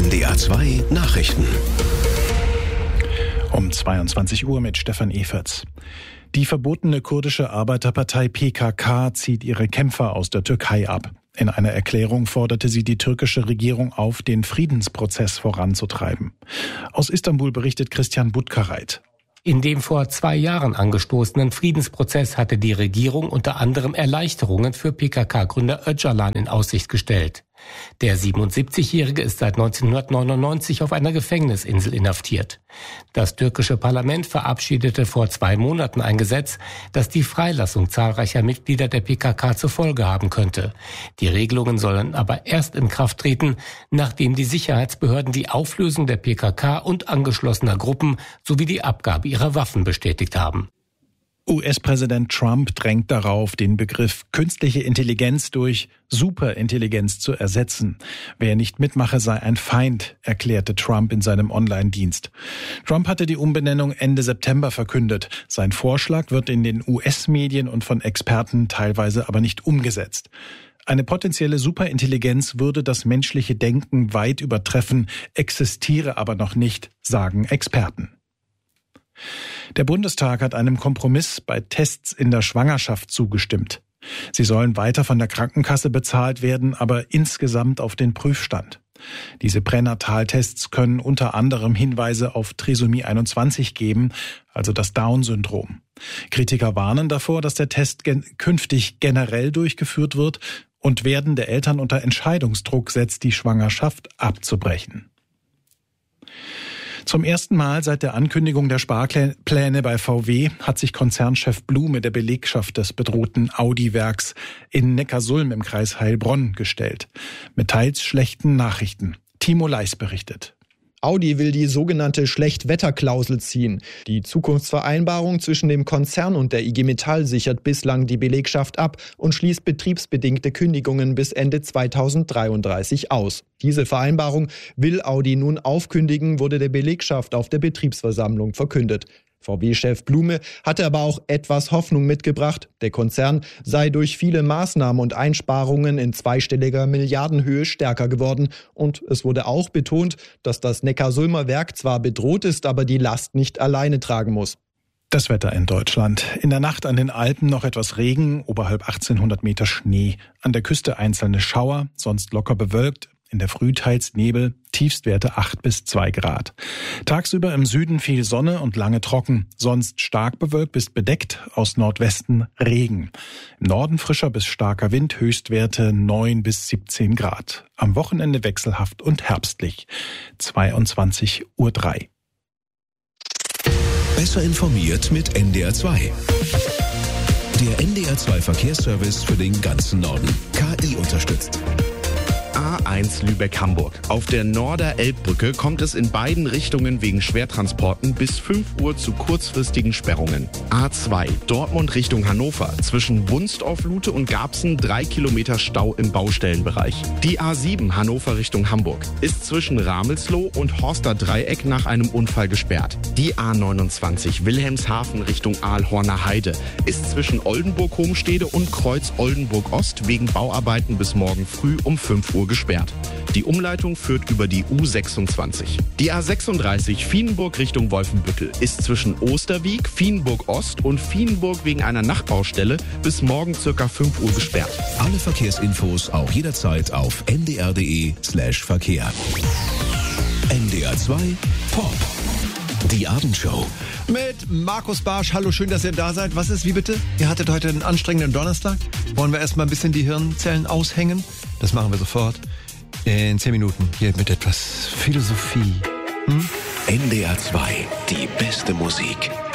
NDR 2 Nachrichten. Um 22 Uhr mit Stefan Eferts. Die verbotene kurdische Arbeiterpartei PKK zieht ihre Kämpfer aus der Türkei ab. In einer Erklärung forderte sie die türkische Regierung auf, den Friedensprozess voranzutreiben. Aus Istanbul berichtet Christian Budkareit. In dem vor 2 Jahren angestoßenen Friedensprozess hatte die Regierung unter anderem Erleichterungen für PKK-Gründer Öcalan in Aussicht gestellt. Der 77-Jährige ist seit 1999 auf einer Gefängnisinsel inhaftiert. Das türkische Parlament verabschiedete vor 2 Monaten ein Gesetz, das die Freilassung zahlreicher Mitglieder der PKK zur Folge haben könnte. Die Regelungen sollen aber erst in Kraft treten, nachdem die Sicherheitsbehörden die Auflösung der PKK und angeschlossener Gruppen sowie die Abgabe ihrer Waffen bestätigt haben. US-Präsident Trump drängt darauf, den Begriff künstliche Intelligenz durch Superintelligenz zu ersetzen. Wer nicht mitmache, sei ein Feind, erklärte Trump in seinem Online-Dienst. Trump hatte die Umbenennung Ende September verkündet. Sein Vorschlag wird in den US-Medien und von Experten teilweise aber nicht umgesetzt. Eine potenzielle Superintelligenz würde das menschliche Denken weit übertreffen, existiere aber noch nicht, sagen Experten. Der Bundestag hat einem Kompromiss bei Tests in der Schwangerschaft zugestimmt. Sie sollen weiter von der Krankenkasse bezahlt werden, aber insgesamt auf den Prüfstand. Diese Pränataltests können unter anderem Hinweise auf Trisomie 21 geben, also das Down-Syndrom. Kritiker warnen davor, dass der Test künftig generell durchgeführt wird und werdende Eltern unter Entscheidungsdruck setzt, die Schwangerschaft abzubrechen. Zum ersten Mal seit der Ankündigung der Sparpläne bei VW hat sich Konzernchef Blume der Belegschaft des bedrohten Audi-Werks in Neckarsulm im Kreis Heilbronn gestellt. Mit teils schlechten Nachrichten. Timo Leis berichtet. Audi will die sogenannte Schlechtwetterklausel ziehen. Die Zukunftsvereinbarung zwischen dem Konzern und der IG Metall sichert bislang die Belegschaft ab und schließt betriebsbedingte Kündigungen bis Ende 2033 aus. Diese Vereinbarung will Audi nun aufkündigen, wurde der Belegschaft auf der Betriebsversammlung verkündet. VW-Chef Blume hatte aber auch etwas Hoffnung mitgebracht. Der Konzern sei durch viele Maßnahmen und Einsparungen in zweistelliger Milliardenhöhe stärker geworden. Und es wurde auch betont, dass das Neckarsulmer Werk zwar bedroht ist, aber die Last nicht alleine tragen muss. Das Wetter in Deutschland. In der Nacht an den Alpen noch etwas Regen, oberhalb 1800 Meter Schnee. An der Küste einzelne Schauer, sonst locker bewölkt. In der Früh teils Nebel, Tiefstwerte 8 bis 2 Grad. Tagsüber im Süden viel Sonne und lange trocken, sonst stark bewölkt bis bedeckt, aus Nordwesten Regen. Im Norden frischer bis starker Wind, Höchstwerte 9 bis 17 Grad. Am Wochenende wechselhaft und herbstlich. 22:03 Uhr. Besser informiert mit NDR 2. Der NDR 2 Verkehrsservice für den ganzen Norden. KI unterstützt. A1 Lübeck-Hamburg. Auf der Norder-Elbbrücke kommt es in beiden Richtungen wegen Schwertransporten bis 5 Uhr zu kurzfristigen Sperrungen. A2 Dortmund Richtung Hannover. Zwischen Wunstorf-Lute und Garbsen 3 Kilometer Stau im Baustellenbereich. Die A7 Hannover Richtung Hamburg ist zwischen Ramelsloh und Horster Dreieck nach einem Unfall gesperrt. Die A29 Wilhelmshaven Richtung Aalhorner Heide ist zwischen Oldenburg-Homstede und Kreuz Oldenburg-Ost wegen Bauarbeiten bis morgen früh um 5 Uhr gesperrt. Die Umleitung führt über die U26. Die A36 Vienenburg Richtung Wolfenbüttel ist zwischen Osterwiek, Vienenburg Ost und Vienenburg wegen einer Nachbaustelle bis morgen ca. 5 Uhr gesperrt. Alle Verkehrsinfos auch jederzeit auf ndr.de/Verkehr. NDR 2 Pop. Die Abendshow. Mit Markus Barsch. Hallo, schön, dass ihr da seid. Was ist, wie bitte? Ihr hattet heute einen anstrengenden Donnerstag. Wollen wir erstmal ein bisschen die Hirnzellen aushängen? Das machen wir sofort. In 10 Minuten. Hier mit etwas Philosophie. NDR 2. Die beste Musik.